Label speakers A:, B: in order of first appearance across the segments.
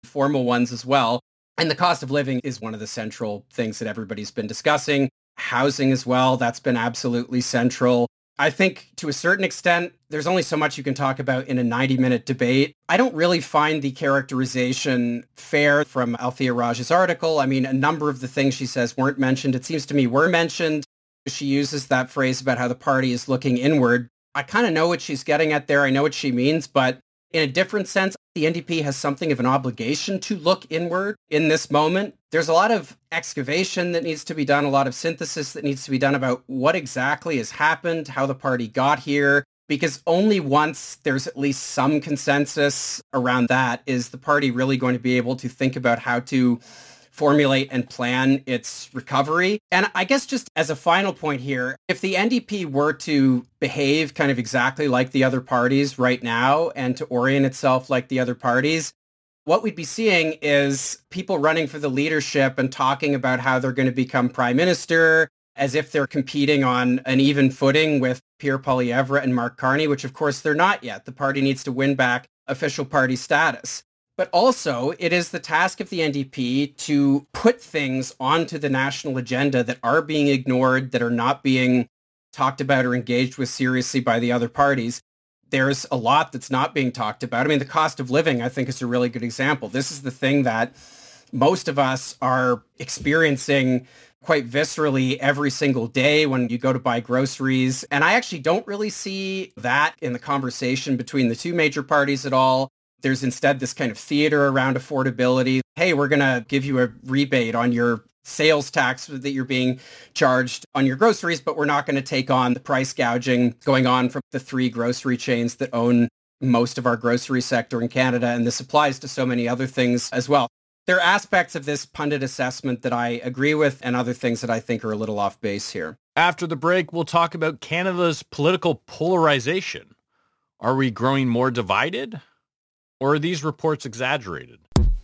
A: formal ones as well. And the cost of living is one of the central things that everybody's been discussing. Housing as well, that's been absolutely central. I think to a certain extent, there's only so much you can talk about in a 90-minute debate. I don't really find the characterization fair from Althea Raj's article. I mean, a number of the things she says weren't mentioned. It seems to me were mentioned. She uses that phrase about how the party is looking inward. I kind of know what she's getting at there. I know what she means, but in a different sense, the NDP has something of an obligation to look inward in this moment. There's a lot of excavation that needs to be done, a lot of synthesis that needs to be done about what exactly has happened, how the party got here, because only once there's at least some consensus around that is the party really going to be able to think about how to formulate and plan its recovery. And I guess just as a final point here, if the NDP were to behave kind of exactly like the other parties right now and to orient itself like the other parties, what we'd be seeing is people running for the leadership and talking about how they're going to become prime minister as if they're competing on an even footing with Pierre Poilievre and Mark Carney, which of course they're not yet. The party needs to win back official party status. But also, it is the task of the NDP to put things onto the national agenda that are being ignored, that are not being talked about or engaged with seriously by the other parties. There's a lot that's not being talked about. I mean, the cost of living, I think, is a really good example. This is the thing that most of us are experiencing quite viscerally every single day when you go to buy groceries. And I actually don't really see that in the conversation between the two major parties at all. There's instead this kind of theater around affordability. Hey, we're going to give you a rebate on your sales tax that you're being charged on your groceries, but we're not going to take on the price gouging going on from the three grocery chains that own most of our grocery sector in Canada. And this applies to so many other things as well. There are aspects of this pundit assessment that I agree with and other things that I think are a little off base here.
B: After the break, we'll talk about Canada's political polarization. Are we growing more divided? Or are these reports exaggerated?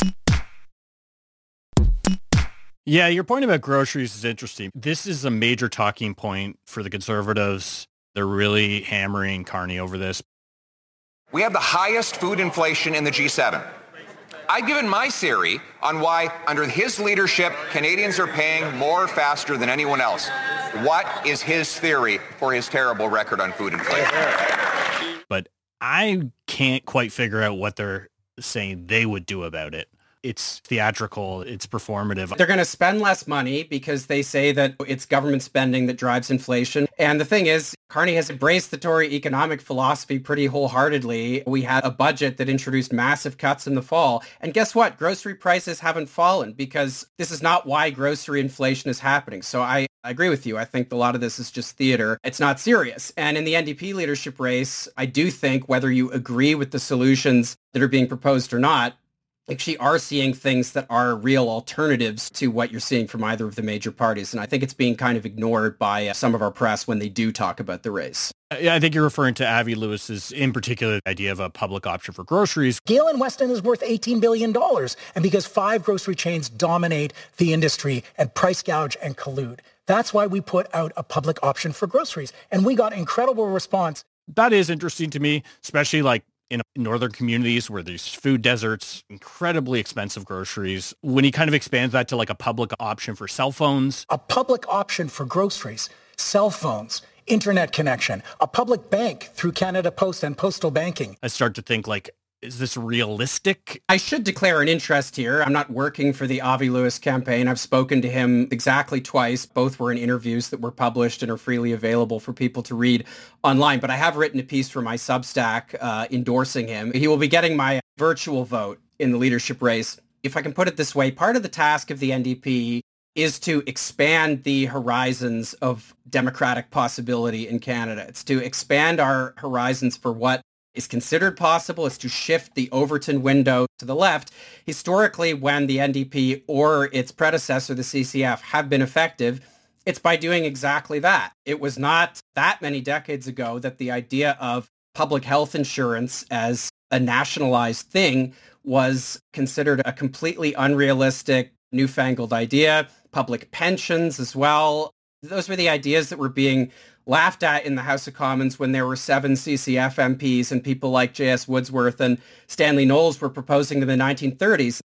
B: Yeah, your point about groceries is interesting. This is a major talking point for the Conservatives. They're really hammering Carney over this.
C: We have the highest food inflation in the G7. I've given my theory on why, under his leadership, Canadians are paying more faster than anyone else. What is his theory for his terrible record on food inflation?
B: But I can't quite figure out what they're saying they would do about it. It's theatrical. It's performative.
A: They're going to spend less money because they say that it's government spending that drives inflation. And the thing is, Carney has embraced the Tory economic philosophy pretty wholeheartedly. We had a budget that introduced massive cuts in the fall. And guess what? Grocery prices haven't fallen because this is not why grocery inflation is happening. So I agree with you. I think a lot of this is just theater. It's not serious. And in the NDP leadership race, I do think whether you agree with the solutions that are being proposed or not, actually are seeing things that are real alternatives to what you're seeing from either of the major parties. And I think it's being kind of ignored by some of our press when they do talk about the race.
B: Yeah, I think you're referring to Avi Lewis's, in particular, idea of a public option for groceries.
D: Galen Weston is worth $18 billion. And because 5 grocery chains dominate the industry and price gouge and collude, that's why we put out a public option for groceries. And we got incredible response.
B: That is interesting to me, especially like in northern communities where there's food deserts, incredibly expensive groceries. When he kind of expands that to like a public option for cell phones.
D: A public option for groceries, cell phones, internet connection, a public bank through Canada Post and postal banking.
B: I start to think like, is this realistic?
A: I should declare an interest here. I'm not working for the Avi Lewis campaign. I've spoken to him exactly twice. Both were in interviews that were published and are freely available for people to read online. But I have written a piece for my Substack endorsing him. He will be getting my virtual vote in the leadership race. If I can put it this way, part of the task of the NDP is to expand the horizons of democratic possibility in Canada. It's to expand our horizons for what is considered possible, is to shift the Overton window to the left. Historically, when the NDP or its predecessor, the CCF, have been effective, it's by doing exactly that. It was not that many decades ago that the idea of public health insurance as a nationalized thing was considered a completely unrealistic, newfangled idea. Public pensions as well. Those were the ideas that were being laughed at in the House of Commons when there were 7 CCF MPs and people like J.S. Woodsworth and Stanley Knowles were proposing them in the 1930s.